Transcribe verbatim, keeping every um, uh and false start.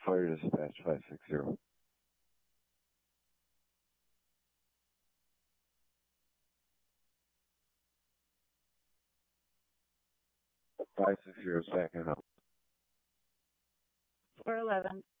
Fire dispatch five six zero. five six zero, second help. four eleven.